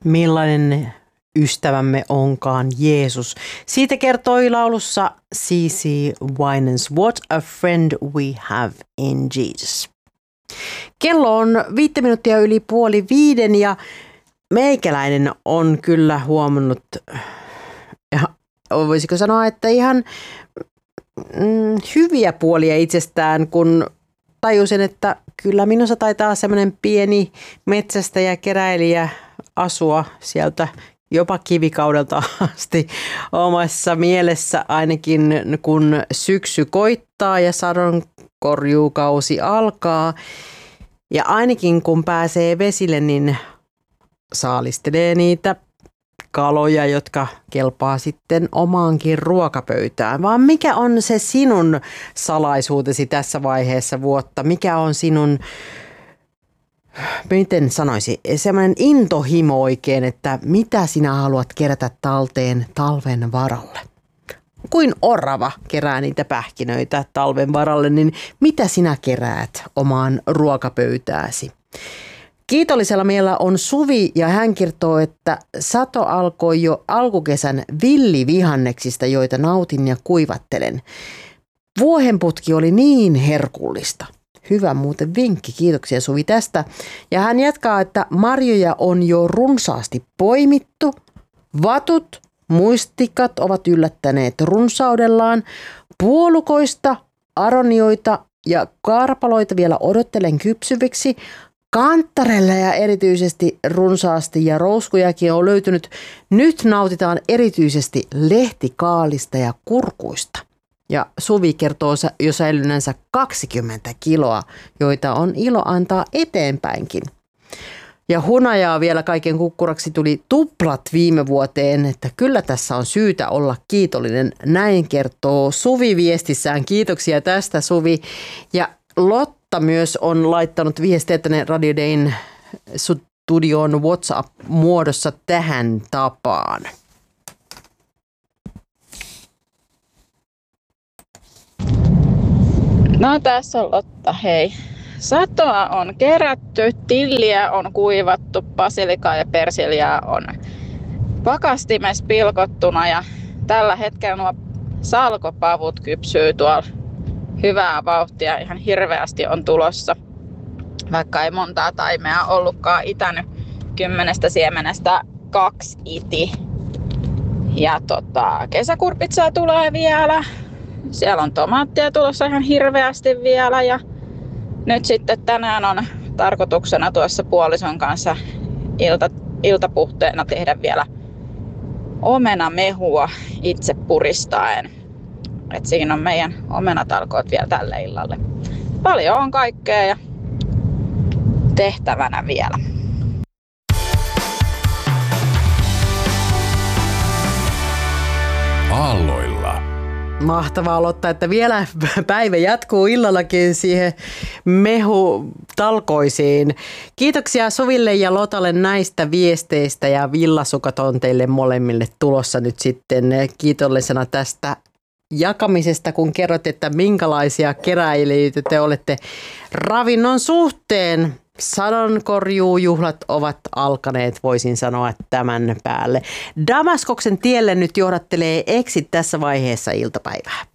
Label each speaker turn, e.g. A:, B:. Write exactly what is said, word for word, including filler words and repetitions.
A: Millainen ystävämme onkaan Jeesus. Siitä kertoi laulussa C C Winans What a Friend We Have in Jesus. Kello on viittä minuuttia yli puoli viiden ja meikäläinen on kyllä huomannut, ja voisiko sanoa, että ihan mm, hyviä puolia itsestään, kun tajusin, että kyllä minussa taitaa semmoinen pieni metsästäjä, keräilijä asua sieltä jopa kivikaudelta asti omassa mielessä, ainakin kun syksy koittaa ja sadonkorjuukausi alkaa. Ja ainakin kun pääsee vesille, niin saalistelee niitä kaloja, jotka kelpaa sitten omaankin ruokapöytään. Vaan mikä on se sinun salaisuutesi tässä vaiheessa vuotta? Mikä on sinun, miten sanoisi, semmoinen intohimo oikein, että mitä sinä haluat kerätä talteen talven varalle? Kuin orava kerää niitä pähkinöitä talven varalle, niin mitä sinä keräät omaan ruokapöytääsi? Kiitollisella mielellä on Suvi ja hän kertoo, että sato alkoi jo alkukesän villivihanneksista, joita nautin ja kuivattelen. Vuohenputki oli niin herkullista. Hyvä muuten vinkki, kiitoksia Suvi tästä. Ja hän jatkaa, että marjoja on jo runsaasti poimittu, vatut, muistikat ovat yllättäneet runsaudellaan, puolukoista, aronioita ja karpaloita vielä odottelen kypsyviksi. Kantarella ja erityisesti runsaasti ja rouskujakin on löytynyt. Nyt nautitaan erityisesti lehtikaalista ja kurkuista. Ja Suvi kertoo jo säilynänsä kaksikymmentä kiloa, joita on ilo antaa eteenpäinkin. Ja hunajaa vielä kaiken kukkuraksi tuli tuplat viime vuoteen, että kyllä tässä on syytä olla kiitollinen. Näin kertoo Suvi viestissään. Kiitoksia tästä Suvi. Ja Lotta myös on laittanut viestiä tänne Radio Dayn studion WhatsApp-muodossa tähän tapaan.
B: No tässä on Lotta, hei. Satoa on kerätty, tilliä on kuivattu, basilikaa ja persiliaa on pakastimessa pilkottuna ja tällä hetkellä nuo salkopavut kypsyy tuolla hyvää vauhtia, ihan hirveästi on tulossa. Vaikka ei montaa taimea ollutkaan itänyt, kymmenestä siemenestä kaksi iti. Ja tota, kesäkurpitsaa tulee vielä. Siellä on tomaattia tulossa ihan hirveästi vielä ja nyt sitten tänään on tarkoituksena tuossa puolison kanssa ilta, iltapuhteena tehdä vielä omenamehua itse puristaen. Et siinä on meidän omenatalkoot vielä tälle illalle. Paljon on kaikkea ja tehtävänä vielä.
C: Aalloilla.
A: Mahtavaa aloittaa, että vielä päivä jatkuu illallakin siihen mehutalkoisiin. Kiitoksia Suville ja Lotalle näistä viesteistä ja villasukat on teille molemmille tulossa nyt sitten kiitollisena tästä jakamisesta, kun kerrot, että minkälaisia keräilijöitä te olette ravinnon suhteen. Sadonkorjuujuhlat ovat alkaneet, voisin sanoa tämän päälle. Damaskoksen tielle nyt johdattelee Exit tässä vaiheessa iltapäivää.